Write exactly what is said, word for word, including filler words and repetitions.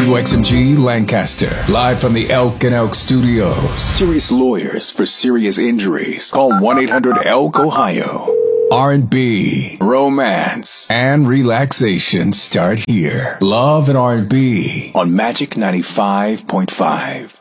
W X M G Lancaster, live from the Elk and Elk Studios. Serious lawyers for serious injuries. Call one eight hundred elk ohio. R and B, romance, and relaxation start here. Love and R and B on Magic ninety-five point five.